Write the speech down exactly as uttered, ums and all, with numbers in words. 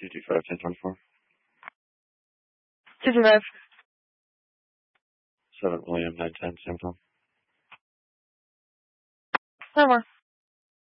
two two five, ten twenty-four. two two five. seven William, nine ten, same phone. No more.